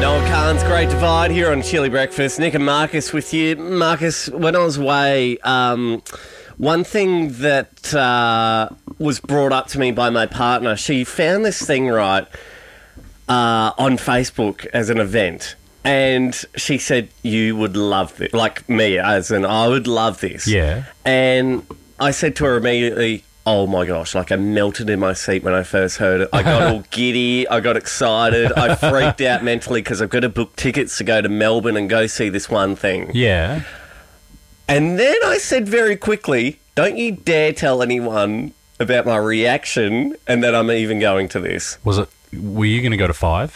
Noel Kahn's Great Divide here on Chili Breakfast. Nick and Marcus with you. Marcus, when I was away, one thing that was brought up to me by my partner, she found this thing, right, on Facebook as an event. And she said, you would love this. Like me, as in, I would love this. Yeah. And I said to her immediately, oh my gosh, like I melted in my seat when I first heard it. I got all giddy, I got excited, I freaked out mentally because I've got to book tickets to go to Melbourne and go see this one thing. Yeah. And then I said very quickly, don't you dare tell anyone about my reaction and that I'm even going to this. Were you going to go to 5?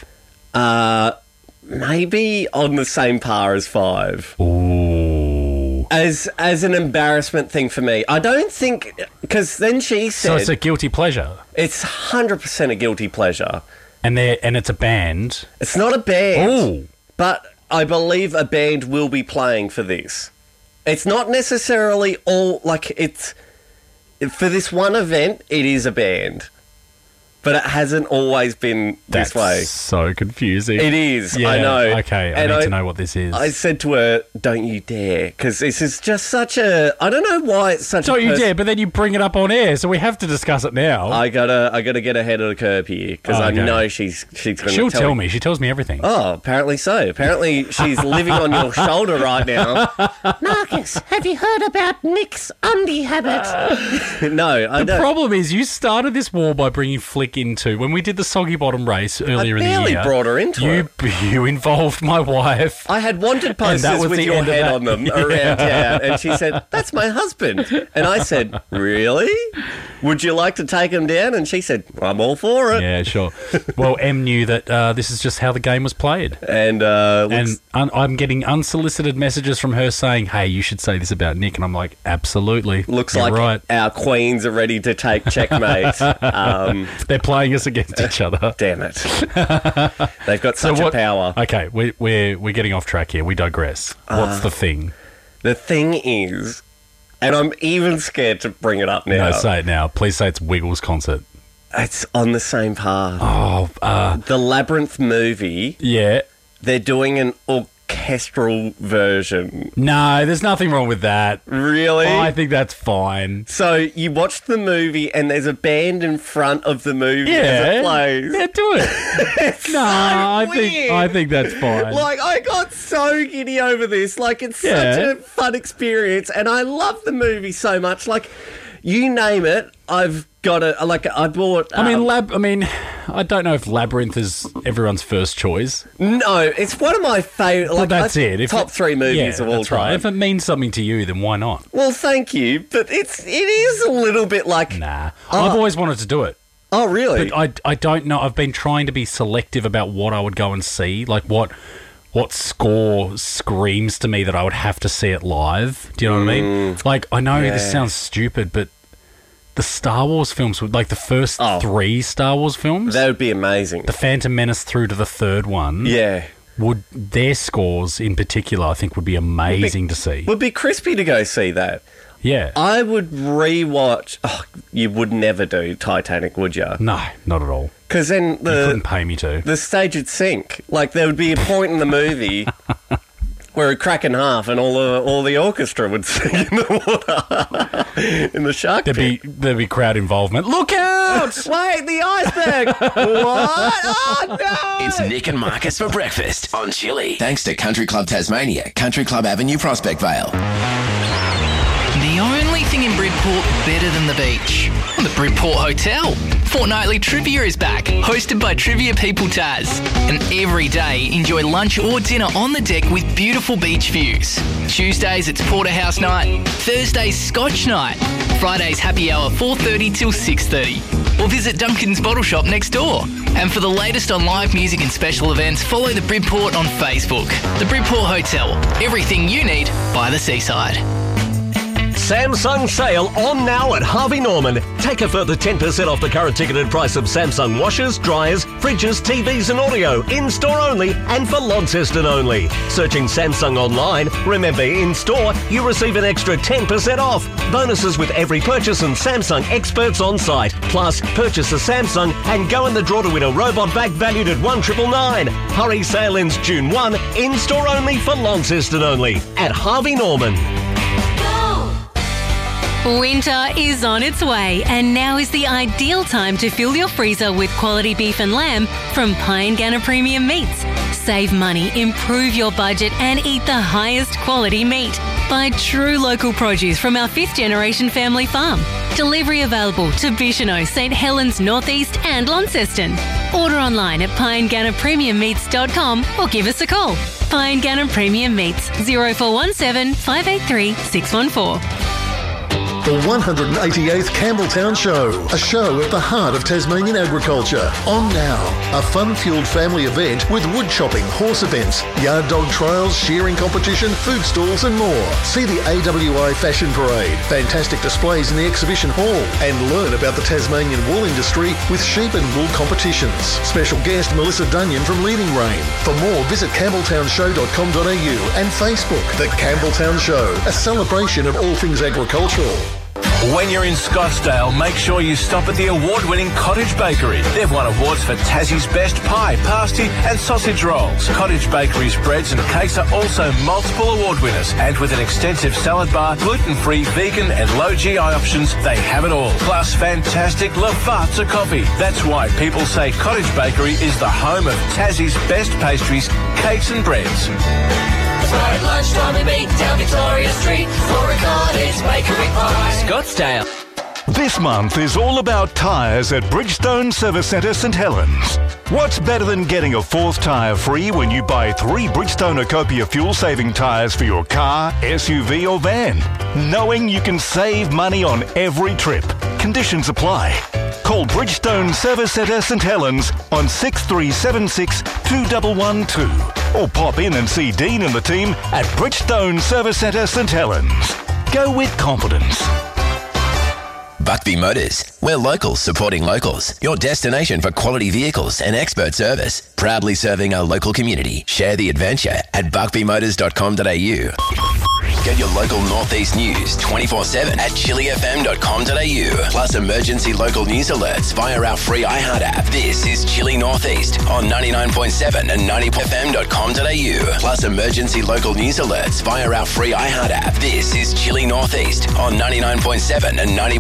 Maybe on the same par as 5. Ooh. As an embarrassment thing for me. I don't think... Because then she said... So it's a guilty pleasure? It's 100% a guilty pleasure. And it's a band? It's not a band. Ooh. But I believe a band will be playing for this. It's not necessarily all... Like, it's... For this one event, it is a band. But it hasn't always been this way. That's so confusing. It is, yeah, I know. Okay, I need to know what this is. I said to her, don't you dare, because this is just such a... I don't know why it's such Don't you dare, but then you bring it up on air, so we have to discuss it now. I gotta get ahead of the curve here, because I know she's going to She'll tell me. She tells me everything. Oh, apparently so. Apparently she's living on your shoulder right now. Marcus, have you heard about Nick's undie habit? No, I don't. The problem is you started this war by bringing Flick into... When we did the Soggy Bottom race earlier in the year... I barely brought her into it. You involved my wife. I had wanted posters with your head on them around town, and she said, that's my husband. And I said, really? Would you like to take him down? And she said, I'm all for it. Yeah, sure. Well, Em knew that this is just how the game was played. And I'm getting unsolicited messages from her saying, hey, you should say this about Nick. And I'm like, absolutely. Looks like right. Our queens are ready to take checkmate. They're playing us against each other. Damn it. They've got such a power. Okay, we're getting off track here. We digress. What's the thing? The thing is, and I'm even scared to bring it up now. No, say it now. Please say it's Wiggles concert. It's on the same par. Oh, the Labyrinth movie. Yeah. They're doing an orchestral version. No, there's nothing wrong with that. Really? I think that's fine. So you watch the movie and there's a band in front of the movie as it plays. Yeah, do it. It's so weird. I think that's fine. Like, I got so giddy over this. Like, it's such a fun experience, and I love the movie so much. Like, you name it, I've got it. Like, I bought... I don't know if Labyrinth is everyone's first choice. No, it's one of my favourite... Well, that's it. Top 3 movies of all time. Right. If it means something to you, then why not? Well, thank you, but it is a little bit like... Nah. I've always wanted to do it. Oh, really? But I don't know. I've been trying to be selective about what I would go and see. Like, what score screams to me that I would have to see it live. Do you know what I mean? Like, I know this sounds stupid, but the Star Wars films, like the first 3 Star Wars films... That would be amazing. The Phantom Menace through to the 3rd one... Yeah. Their scores in particular, I think, would be amazing to see. Would be crispy to go see that. Yeah. I would rewatch... Oh, you would never do Titanic, would you? No, not at all. Because then you couldn't pay me to. The stage would sink. Like, there would be a point in the movie where it'd crack in half and all the orchestra would sink in the water in the shark pit. There'd be crowd involvement. Look out! Wait, the iceberg! What? Oh, no! It's Nick and Marcus for breakfast on Chili. Thanks to Country Club Tasmania, Country Club Avenue, Prospect Vale. The only thing in Bridport better than the beach. The Bridport Hotel. Fortnightly Trivia is back, hosted by Trivia People Taz. And every day, enjoy lunch or dinner on the deck with beautiful beach views. Tuesdays, it's Porterhouse night. Thursdays, Scotch night. Fridays, happy hour 4:30 till 6:30. Or visit Duncan's Bottle Shop next door. And for the latest on live music and special events, follow the Bridport on Facebook. The Bridport Hotel. Everything you need by the seaside. Samsung sale on now at Harvey Norman. Take a further 10% off the current ticketed price of Samsung washers, dryers, fridges, TVs and audio. In-store only and for Launceston only. Searching Samsung online. Remember, in-store, you receive an extra 10% off. Bonuses with every purchase and Samsung experts on site. Plus, purchase a Samsung and go in the draw to win a robot vac valued at $1,999. Hurry, sale ends June 1. In-store only for Launceston only. At Harvey Norman. Winter is on its way, and now is the ideal time to fill your freezer with quality beef and lamb from Pine Gunner Premium Meats. Save money, improve your budget, and eat the highest quality meat. Buy true local produce from our 5th generation family farm. Delivery available to Bicheno, St Helens, Northeast and Launceston. Order online at pinegunnerpremiummeats.com or give us a call. Pine Gunner Premium Meats, 0417 583 614. The 188th Campbelltown Show, a show at the heart of Tasmanian agriculture. On now, a fun-fueled family event with wood chopping, horse events, yard dog trials, shearing competition, food stalls and more. See the AWI Fashion Parade, fantastic displays in the exhibition hall, and learn about the Tasmanian wool industry with sheep and wool competitions. Special guest Melissa Dunyan from Leading Rein. For more, visit campbelltownshow.com.au and Facebook. The Campbelltown Show, a celebration of all things agricultural. When you're in Scottsdale, make sure you stop at the award-winning Cottage Bakery. They've won awards for Tassie's Best Pie, Pasty and Sausage Rolls. Cottage Bakery's breads and cakes are also multiple award winners. And with an extensive salad bar, gluten-free, vegan and low GI options, they have it all. Plus fantastic Lavazza coffee. That's why people say Cottage Bakery is the home of Tassie's best pastries, cakes and breads. At lunchtime we meet down Victoria Street for a Cottage Bakery pie. Scottsdale. This month is all about tyres at Bridgestone Service Centre St Helens. What's better than getting a 4th tyre free when you buy 3 Bridgestone Ecopia fuel-saving tyres for your car, SUV or van? Knowing you can save money on every trip. Conditions apply. Call Bridgestone Service Centre St Helens on 6376 2112 or pop in and see Dean and the team at Bridgestone Service Centre St Helens. Go with confidence. Buckby Motors. We're locals supporting locals. Your destination for quality vehicles and expert service. Proudly serving our local community. Share the adventure at buckbymotors.com.au. Get your local Northeast news 24/7 at chilifm.com.au. Plus emergency local news alerts via our free iHeart app. This is Chili Northeast on 99.7 and 90fm.com.au. Plus emergency local news alerts via our free iHeart app. This is Chili Northeast on 99.7 and 90.